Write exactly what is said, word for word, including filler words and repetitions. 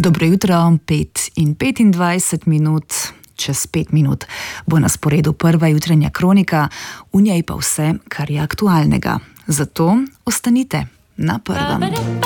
Dobro jutro, pet in petindvajset minut, čez pet minut bo na sporedu prva jutranja kronika, v njej pa vse, kar je aktualnega. Zato ostanite na prvem.